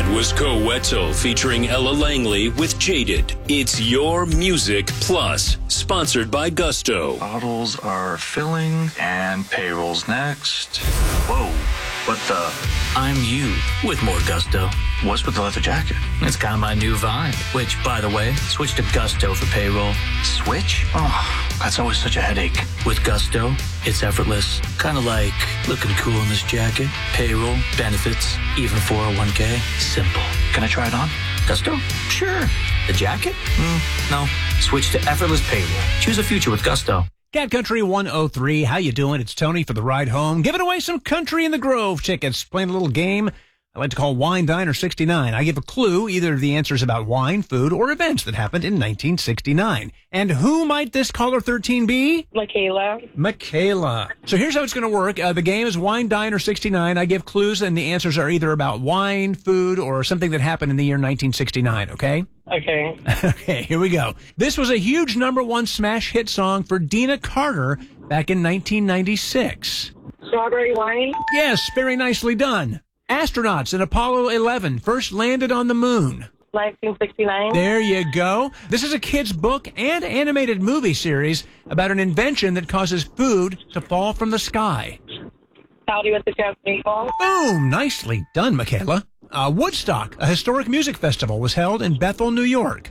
That was Coetzee featuring Ella Langley with Jaded. It's Your Music Plus, sponsored by Gusto. Bottles are filling and payroll's next. Whoa, what the? I'm you with more Gusto. What's with the leather jacket? It's kind of my new vibe, which, by the way, switch to Gusto for payroll. Switch? Oh, that's always such a headache. With Gusto, it's effortless. Kind of like looking cool in this jacket. Payroll, benefits, even 401k. Simple. Can I try it on? Gusto? Sure. The jacket? No. Switch to effortless payroll. Choose a future with Gusto. Cat Country 103, how you doing? It's Tony for the ride home. Giving away some Country in the Grove tickets. Playing a little game I like to call Wine Diner 69. I give a clue, either the answers about wine, food, or events that happened in 1969. And who might this caller 13 be? Michaela. So here's how it's going to work. The game is Wine Diner 69. I give clues, and the answers are either about wine, food, or something that happened in the year 1969, okay? Okay. Okay, here we go. This was a huge #1 smash hit song for Dina Carter back in 1996. Strawberry wine? Yes, very nicely done. Astronauts in Apollo 11 first landed on the moon. 1969. There you go. This is a kid's book and animated movie series about an invention that causes food to fall from the sky. Howdy with the Chef Meatball. Boom! Nicely done, Michaela. Woodstock, a historic music festival, was held in Bethel, New York.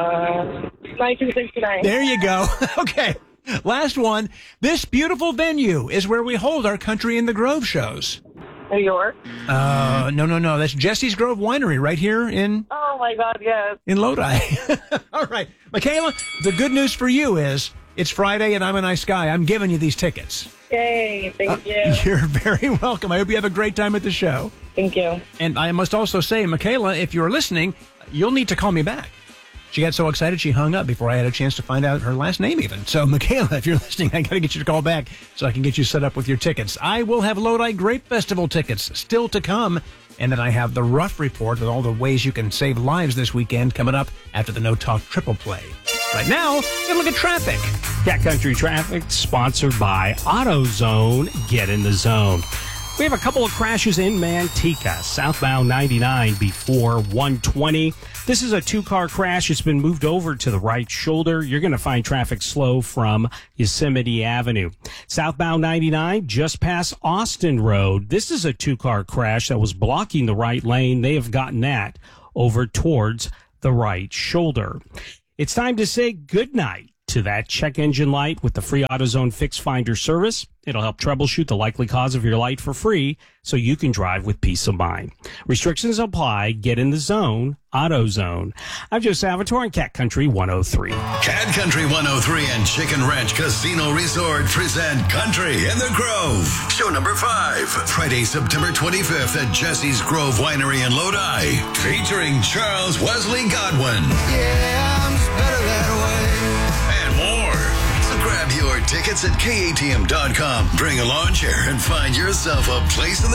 1969. There you go. Okay. Last one. This beautiful venue is where we hold our Country in the Grove shows. New York. No. That's Jesse's Grove Winery right here in... Oh, my God, yes. In Lodi. All right. Michaela, the good news for you is it's Friday and I'm a nice guy. I'm giving you these tickets. Yay, thank you. You're very welcome. I hope you have a great time at the show. Thank you. And I must also say, Michaela, if you're listening, you'll need to call me back. She got so excited she hung up before I had a chance to find out her last name even. So, Michaela, if you're listening, I got to get you to call back so I can get you set up with your tickets. I will have Lodi Grape Festival tickets still to come. And then I have the Rough Report with all the ways you can save lives this weekend coming up after the No Talk Triple Play. Right now, let's look at traffic. Cat Country Traffic, sponsored by AutoZone. Get in the zone. We have a couple of crashes in Manteca, southbound 99 before 120. This is a two-car crash. It's been moved over to the right shoulder. You're going to find traffic slow from Yosemite Avenue. Southbound 99, just past Austin Road. This is a two-car crash that was blocking the right lane. They have gotten that over towards the right shoulder. It's time to say goodnight to that check engine light with the free AutoZone Fix Finder service. It'll help troubleshoot the likely cause of your light for free so you can drive with peace of mind. Restrictions apply. Get in the zone. AutoZone. I'm Joe Salvatore on Cat Country 103. Cat Country 103 and Chicken Ranch Casino Resort present Country in the Grove. Show number 5. Friday, September 25th at Jesse's Grove Winery in Lodi. Featuring Charles Wesley Godwin. Yeah, I'm just better that way. And more. So grab your tickets at KATM.com. Bring a lawn chair and find yourself a place in the